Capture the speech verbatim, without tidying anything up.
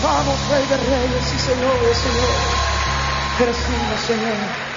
alabamos, Rey de Reyes y Señor de Señores. Eres digno, Señor.